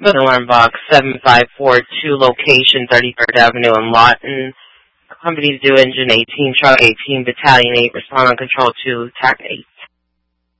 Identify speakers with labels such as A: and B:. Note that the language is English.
A: Alarm box 7542, location 33rd Avenue in Lawton. Companies due engine 18, truck 18, battalion 8, respond on control 2, TAC 8.